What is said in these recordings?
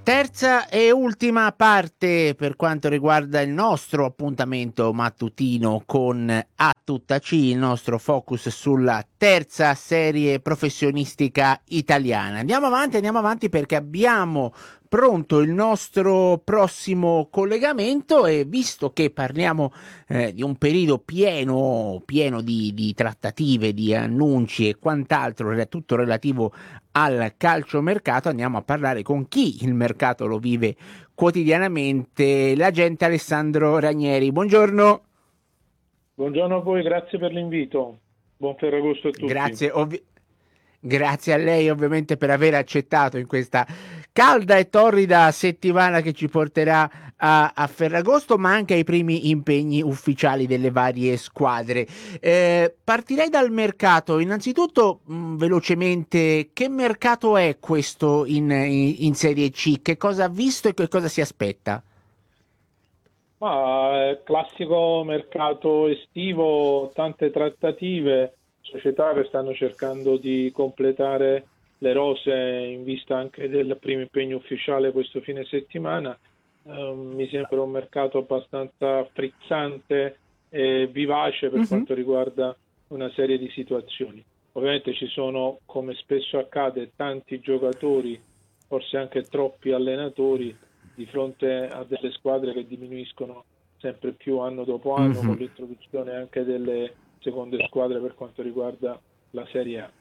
Terza e ultima parte per quanto riguarda il nostro appuntamento mattutino con A Tutta C, il nostro focus sulla terza serie professionistica italiana. Andiamo avanti perché abbiamo pronto il nostro prossimo collegamento e visto che parliamo di un periodo pieno di trattative, di annunci e quant'altro, tutto relativo al calciomercato, andiamo a parlare con chi il mercato lo vive quotidianamente, l'agente Alessandro Ranieri. Buongiorno. Buongiorno a voi, grazie per l'invito. Buon Ferragosto a tutti. Grazie, grazie a lei ovviamente per aver accettato in questa calda e torrida settimana che ci porterà a Ferragosto, ma anche ai primi impegni ufficiali delle varie squadre. Partirei dal mercato. Innanzitutto, velocemente, che mercato è questo in Serie C? Che cosa ha visto e che cosa si aspetta? Ma classico mercato estivo, tante trattative, società che stanno cercando di completare le rose in vista anche del primo impegno ufficiale questo fine settimana. Mi sembra un mercato abbastanza frizzante e vivace per Mhm. quanto riguarda una serie di situazioni. Ovviamente ci sono, come spesso accade, tanti giocatori, forse anche troppi allenatori di fronte a delle squadre che diminuiscono sempre più anno dopo anno con Mhm. l'introduzione anche delle seconde squadre per quanto riguarda la Serie A.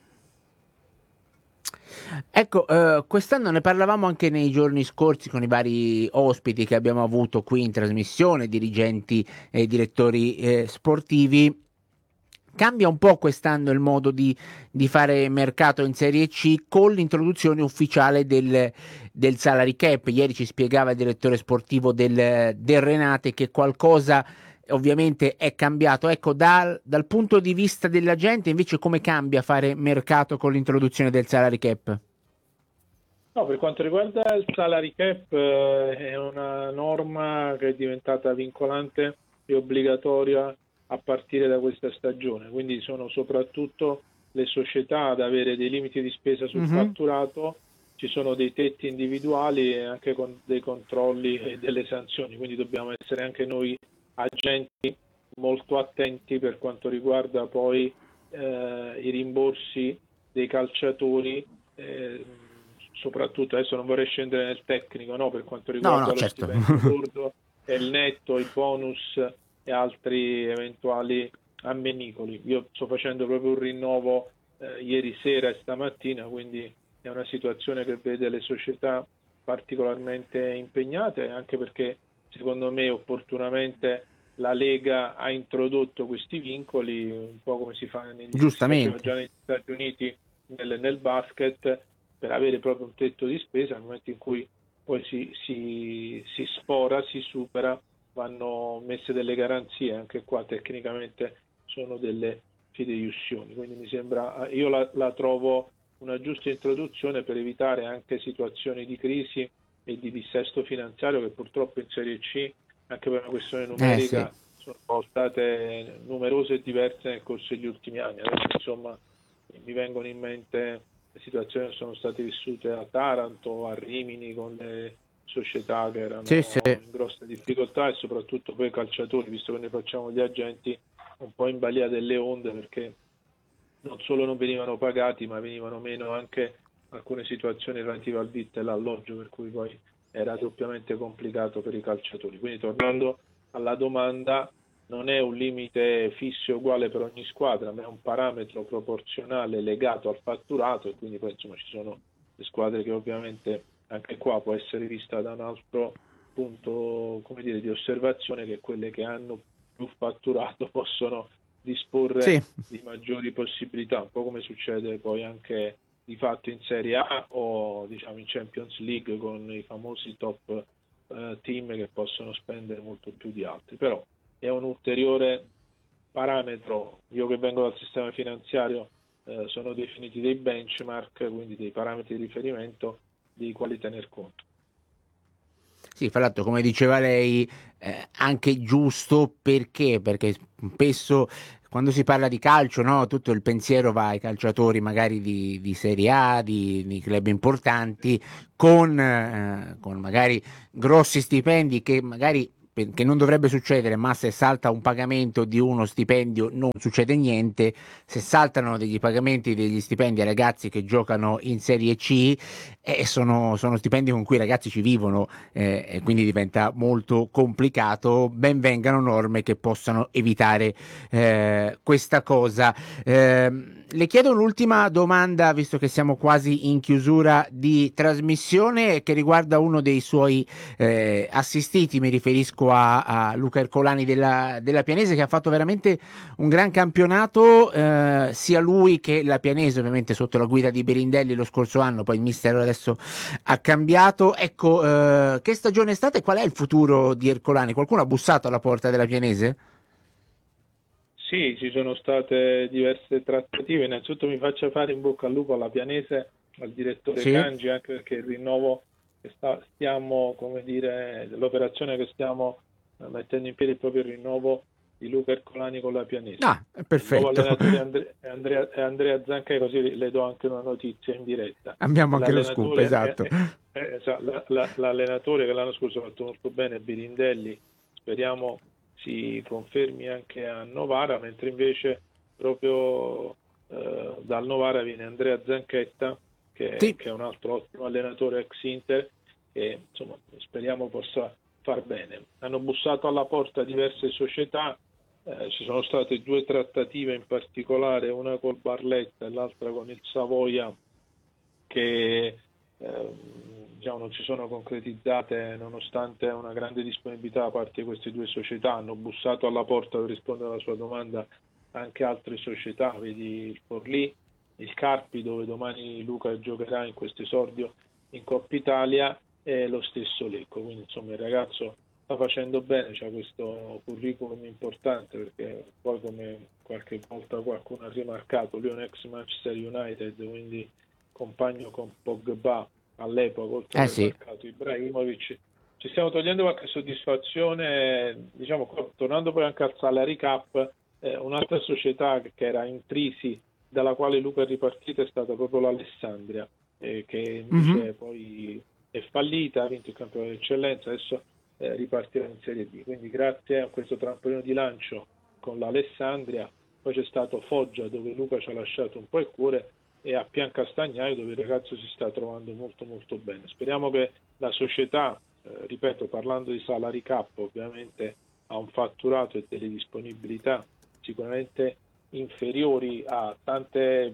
Ecco, quest'anno ne parlavamo anche nei giorni scorsi con i vari ospiti che abbiamo avuto qui in trasmissione, dirigenti e direttori sportivi. Cambia un po' quest'anno il modo di fare mercato in Serie C con l'introduzione ufficiale del salary cap. Ieri ci spiegava il direttore sportivo del Renate che qualcosa ovviamente è cambiato. Ecco, dal punto di vista della gente invece come cambia fare mercato con l'introduzione del salary cap? No, per quanto riguarda il salary cap, è una norma che è diventata vincolante e obbligatoria a partire da questa stagione, quindi sono soprattutto le società ad avere dei limiti di spesa sul Mhm. fatturato, ci sono dei tetti individuali e anche con dei controlli e delle sanzioni, quindi dobbiamo essere anche noi agenti molto attenti per quanto riguarda poi i rimborsi dei calciatori, eh, soprattutto adesso non vorrei scendere nel tecnico, no, per quanto No, no, riguarda lo certo. stipendio lordo e il netto, i bonus e altri eventuali ammenicoli. Io sto facendo proprio un rinnovo ieri sera e stamattina, quindi è una situazione che vede le società particolarmente impegnate, anche perché secondo me opportunamente la Lega ha introdotto questi vincoli, un po' come si faceva Giustamente. già negli Stati Uniti nel basket, per avere proprio un tetto di spesa. Nel momento in cui poi si sfora, si supera, vanno messe delle garanzie, anche qua tecnicamente sono delle fideiussioni, quindi mi sembra, io la trovo una giusta introduzione per evitare anche situazioni di crisi e di dissesto finanziario che purtroppo in Serie C, anche per una questione Sì. numerica, sono state numerose e diverse nel corso degli ultimi anni. Adesso insomma mi vengono in mente le situazioni che sono state vissute a Taranto, a Rimini, con le società che Sì, sì. erano in grossa difficoltà e soprattutto poi i calciatori, visto che ne facciamo gli agenti, un po' in balia delle onde perché non solo non venivano pagati, ma venivano meno anche alcune situazioni relative al vitto e all'alloggio, per cui poi era doppiamente complicato per i calciatori. Quindi tornando alla domanda, non è un limite fisso e uguale per ogni squadra, ma è un parametro proporzionale legato al fatturato e quindi poi insomma ci sono le squadre che ovviamente anche qua può essere vista da un altro punto, come dire, di osservazione, che quelle che hanno più fatturato possono disporre Sì. di maggiori possibilità, un po' come succede poi anche di fatto in Serie A o diciamo in Champions League con i famosi top team che possono spendere molto più di altri, però è un ulteriore parametro. Io che vengo dal sistema finanziario, sono definiti dei benchmark, quindi dei parametri di riferimento dei quali tener conto. Sì, fra l'altro, come diceva lei, anche giusto perché? Perché spesso quando si parla di calcio, no, tutto il pensiero va ai calciatori magari di Serie A, di club importanti, con magari grossi stipendi che magari che non dovrebbe succedere, ma se salta un pagamento di uno stipendio non succede niente. Se saltano degli pagamenti degli stipendi ai ragazzi che giocano in Serie C, sono stipendi con cui i ragazzi ci vivono, e quindi diventa molto complicato. Ben vengano norme che possano evitare questa cosa. Le chiedo un'ultima domanda, visto che siamo quasi in chiusura di trasmissione, che riguarda uno dei suoi assistiti. Mi riferisco a Luca Ercolani della Pianese, che ha fatto veramente un gran campionato, sia lui che la Pianese, ovviamente sotto la guida di Berindelli lo scorso anno. Poi il mister adesso ha cambiato. Ecco, che stagione è stata e qual è il futuro di Ercolani? Qualcuno ha bussato alla porta della Pianese? Sì, ci sono state diverse trattative. Innanzitutto mi faccia fare in bocca al lupo alla Pianese, al direttore Sì. Cangi, anche perché il rinnovo che stiamo, come dire, l'operazione che stiamo mettendo in piedi è proprio il rinnovo di Luca Ercolani con la Pianese. Ah, è Il nuovo perfetto. allenatore è Andrea Zancai, così le do anche una notizia in diretta. Abbiamo anche lo scoop, L'allenatore esatto. l'allenatore che l'anno scorso ha fatto molto bene, Birindelli, speriamo si confermi anche a Novara, mentre invece proprio dal Novara viene Andrea Zanchetta, che Sì. è un altro ottimo allenatore ex Inter, e insomma speriamo possa far bene. Hanno bussato alla porta diverse società, ci sono state due trattative in particolare, una col Barletta e l'altra con il Savoia, che diciamo, non si sono concretizzate nonostante una grande disponibilità da parte di queste due società. Hanno bussato alla porta, per rispondere alla sua domanda, anche altre società, vedi il Forlì, il Carpi, dove domani Luca giocherà in questo esordio in Coppa Italia, e lo stesso Lecco. Quindi insomma il ragazzo sta facendo bene, c'ha questo curriculum importante, perché poi, come qualche volta qualcuno ha rimarcato, lui è un ex Manchester United, quindi compagno con Pogba all'epoca, oltre ad aver Sì. marcato Ibrahimovic. Ci stiamo togliendo qualche soddisfazione, diciamo, tornando poi anche al salary cap. Un'altra società che era in crisi, dalla quale Luca è ripartito, è stata proprio l'Alessandria, che Mhm. invece poi è fallita, ha vinto il campionato di eccellenza, adesso ripartirà in Serie B. Quindi grazie a questo trampolino di lancio con l'Alessandria, poi c'è stato Foggia, dove Luca ci ha lasciato un po' il cuore, e a Piancastagnaio, dove il ragazzo si sta trovando molto molto bene. Speriamo che la società, ripeto, parlando di salary cap, ovviamente ha un fatturato e delle disponibilità sicuramente inferiori a tante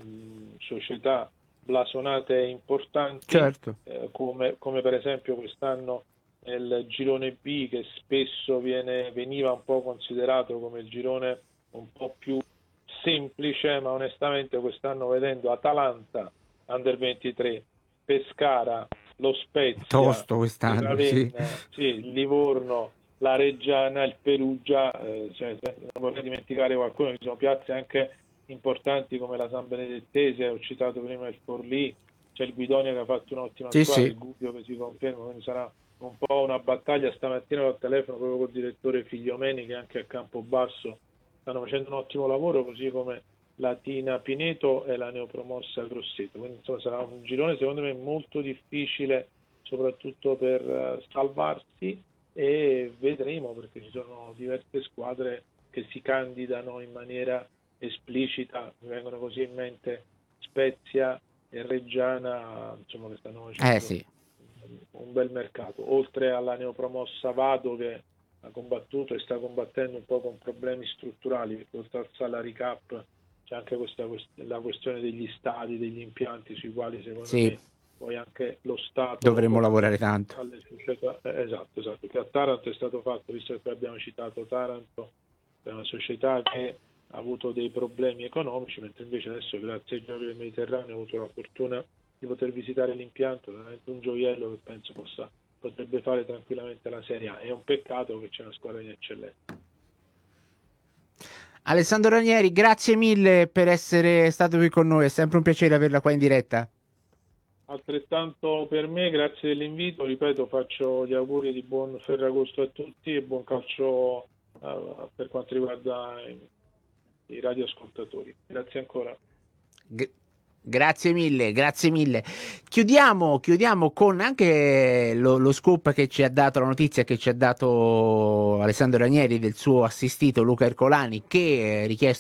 società blasonate e importanti, Certo. come per esempio quest'anno nel girone B, che spesso veniva un po' considerato come il girone un po' più semplice, ma onestamente quest'anno, vedendo Atalanta Under 23, Pescara, lo Spezia, Tosto il quest'anno, sì. Ravenna, sì, il Livorno, la Reggiana, il Perugia, cioè, non vorrei dimenticare qualcuno, ci sono piazze anche importanti come la San Benedettese, ho citato prima il Forlì, c'è il Guidonia che ha fatto un'ottima Sì, squadra, sì. il Gubbio che si conferma, quindi sarà un po' una battaglia. Stamattina al telefono proprio col direttore Figliomeni, che anche a Campobasso stanno facendo un ottimo lavoro, così come la Tina Pineto e la neopromossa Grosseto. Quindi insomma sarà un girone secondo me molto difficile, soprattutto per salvarsi, e vedremo, perché ci sono diverse squadre che si candidano in maniera esplicita, mi vengono così in mente Spezia e Reggiana, insomma, che stanno facendo Sì. un bel mercato, oltre alla neopromossa Vado, che ha combattuto e sta combattendo un po' con problemi strutturali, perché oltre al salary cap c'è anche la questione degli stadi, degli impianti, sui quali secondo Sì, me poi anche lo Stato dovremmo dovrebbe lavorare dare tanto. alle società. Esatto, che a Taranto è stato fatto, visto che poi abbiamo citato Taranto, è una società che ha avuto dei problemi economici, mentre invece adesso, grazie ai Giochi del Mediterraneo, ho avuto la fortuna di poter visitare l'impianto, veramente un gioiello che penso potrebbe fare tranquillamente la Serie A. È un peccato che c'è una squadra in eccellenza. Alessandro Ranieri, grazie mille per essere stato qui con noi, è sempre un piacere averla qua in diretta. Altrettanto per me, grazie dell'invito, ripeto, faccio gli auguri di buon Ferragosto a tutti e buon calcio per quanto riguarda i radioascoltatori. Grazie ancora. G- Grazie mille, grazie mille. Chiudiamo con anche lo scoop che ci ha dato, la notizia che ci ha dato Alessandro Ranieri del suo assistito Luca Ercolani, che richiesto